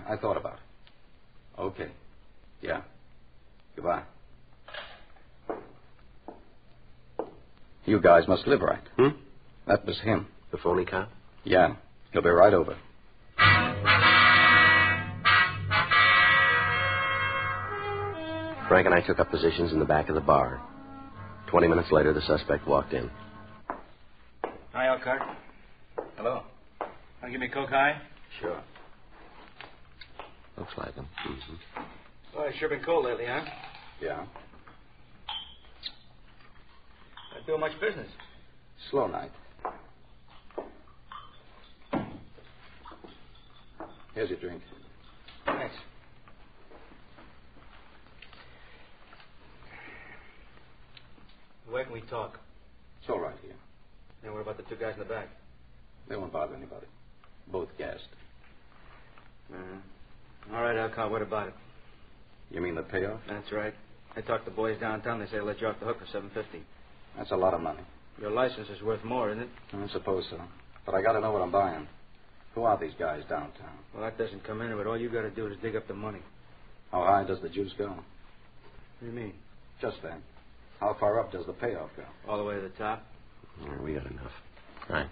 I thought about it. Okay. Yeah. Goodbye. You guys must live right. That was him. The phony cop? Yeah. He'll be right over. Frank and I took up positions in the back of the bar. 20 minutes later, the suspect walked in. Hi, Elkhart. Hello. Want to give me a Coke High? Sure. Looks like him. Mm-hmm. Well, it's sure been cold lately, huh? Yeah. Not doing much business. Slow night. Here's your drink. Thanks. Where can we talk? It's all right here. And what about the two guys in the back? They won't bother anybody. Both gassed. All right, Elkhart, what about it? You mean the payoff? That's right. I talked to the boys downtown. They say they'll let you off the hook for $750. That's a lot of money. Your license is worth more, isn't it? I suppose so. But I got to know what I'm buying. Who are these guys downtown? Well, that doesn't come into it. All you got to do is dig up the money. How high does the juice go? What do you mean? Just that. How far up does the payoff go? All the way to the top? Yeah, we got enough. Right.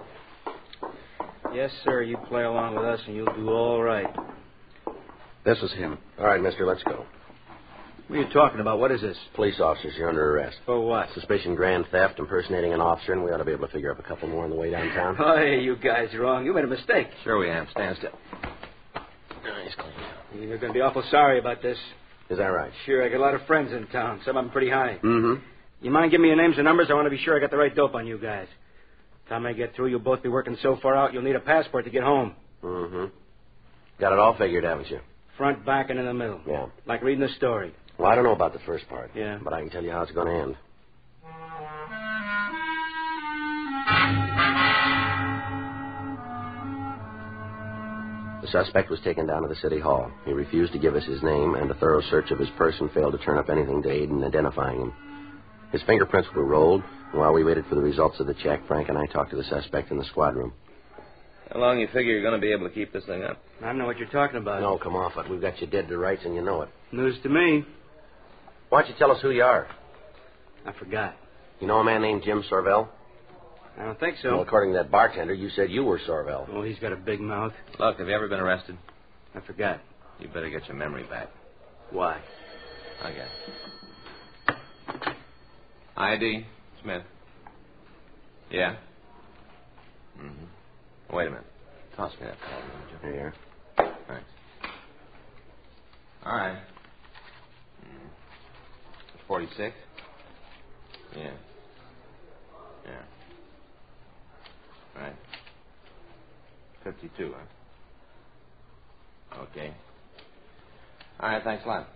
Yes, sir. You play along with us and you'll do all right. This is him. All right, mister, let's go. What are you talking about? What is this? Police officers, you're under arrest. For what? Suspicion grand theft, impersonating an officer, and we ought to be able to figure up a couple more on the way downtown. Oh, hey, you guys are wrong. You made a mistake. Sure we have. Stand still. Nice, clean. You're going to be awful sorry about this. Is that right? Sure, I got a lot of friends in town. Some of them pretty high. Mm-hmm. You mind giving me your names and numbers? I want to be sure I got the right dope on you guys. Time I get through, you'll both be working so far out, you'll need a passport to get home. Mm-hmm. Got it all figured, haven't you? Front, back, and in the middle. Yeah. Like reading a story. Well, I don't know about the first part. Yeah. But I can tell you how it's going to end. The suspect was taken down to the city hall. He refused to give us his name, and a thorough search of his person failed to turn up anything to aid in identifying him. His fingerprints were rolled, and while we waited for the results of the check, Frank and I talked to the suspect in the squad room. How long you figure you're going to be able to keep this thing up? I don't know what you're talking about. No, come off it. We've got you dead to rights, and you know it. News to me. Why don't you tell us who you are? I forgot. You know a man named Jim Sorvell? I don't think so. Well, according to that bartender, you said you were Sorvell. Oh, he's got a big mouth. Look, have you ever been arrested? I forgot. You better get your memory back. Why? I guess. ID, Smith. Yeah? Mm-hmm. Wait a minute. Toss me that card, would you? Here you are. Thanks. All right. 46? Yeah. Yeah. Right. 52, huh? Okay. All right, thanks a lot.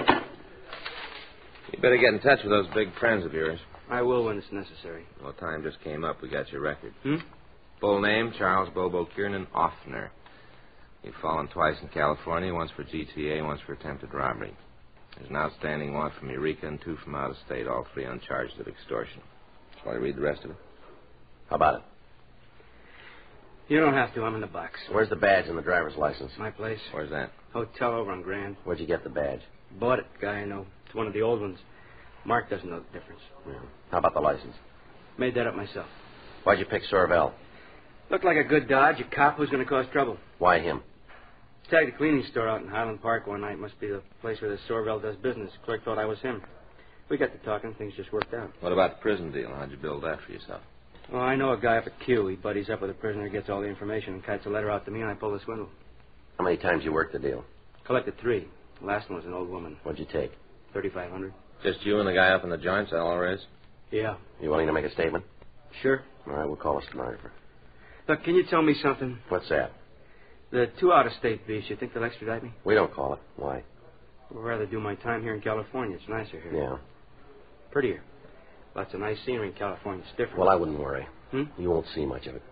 You better get in touch with those big friends of yours. I will when it's necessary. Well, time just came up. We got your record. Hmm? Full name, Charles Bobo Kiernan Offner. You've fallen twice in California, once for GTA, once for attempted robbery. There's an outstanding one from Eureka and 2 from out of state, all 3 on charges of extortion. Shall I read the rest of it? How about it? You don't have to. I'm in the box. Where's the badge and the driver's license? My place. Where's that? Hotel over on Grand. Where'd you get the badge? Bought it. Guy I know. It's one of the old ones. Mark doesn't know the difference. Yeah. How about the license? Made that up myself. Why'd you pick Sorvell? Looked like a good dodge. A cop who's going to cause trouble. Why him? Tagged a cleaning store out in Highland Park one night. Must be the place where the Sorvell does business. Clerk thought I was him. We got to talking. Things just worked out. What about the prison deal? How'd you build that for yourself? Well, I know a guy up at Q. He buddies up with a prisoner, gets all the information, and kites a letter out to me, and I pull the swindle. How many times you worked the deal? Collected 3. The last one was an old woman. What'd you take? $3,500. Just you and the guy up in the joints, that all there is? Yeah. You willing to make a statement? Sure. All right, we'll call a stenographer. Look, can you tell me something? What's that? The 2 out-of-state beasts, you think they'll extradite me? We don't call it. Why? I'd rather do my time here in California. It's nicer here. Yeah. Prettier. Lots of nice scenery in California. It's different. Well, I wouldn't worry. Hmm? You won't see much of it.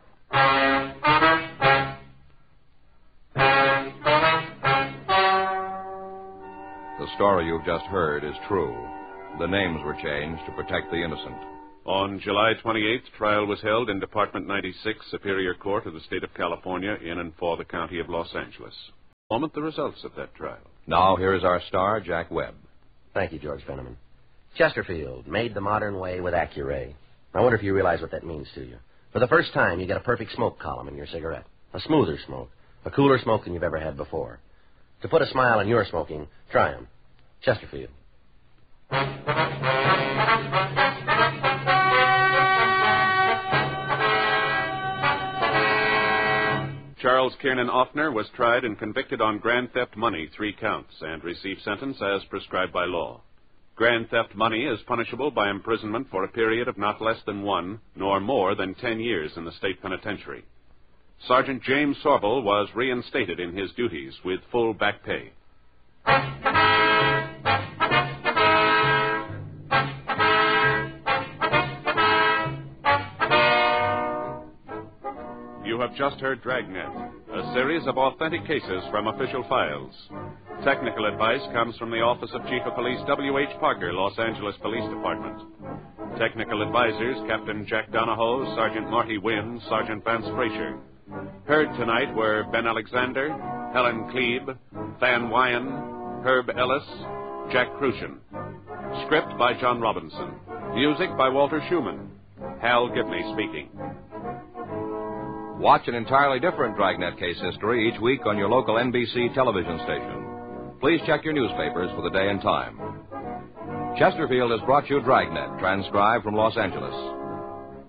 The story you've just heard is true. The names were changed to protect the innocent. On July 28th, trial was held in Department 96, Superior Court of the State of California, in and for the County of Los Angeles. moment the results of that trial. Now, here is our star, Jack Webb. Thank you, George Fenneman. Chesterfield, made the modern way with Accuray. I wonder if you realize what that means to you. For the first time, you get a perfect smoke column in your cigarette. A smoother smoke. A cooler smoke than you've ever had before. To put a smile on your smoking, try 'em. Chesterfield. Charles Kiernan Offner was tried and convicted on grand theft money, 3 counts, and received sentence as prescribed by law. Grand theft money is punishable by imprisonment for a period of not less than 1, nor more than 10 years in the state penitentiary. Sergeant James Sorville was reinstated in his duties with full back pay. You have just heard Dragnet, a series of authentic cases from official files. Technical advice comes from the Office of Chief of Police W.H. Parker, Los Angeles Police Department. Technical advisors, Captain Jack Donahoe, Sergeant Marty Wynn, Sergeant Vance Frazier. Heard tonight were Ben Alexander, Helen Klebe, Van Wyan, Herb Ellis, Jack Crucian. Script by John Robinson. Music by Walter Schumann. Hal Gibney speaking. Watch an entirely different Dragnet case history each week on your local NBC television station. Please check your newspapers for the day and time. Chesterfield has brought you Dragnet, transcribed from Los Angeles.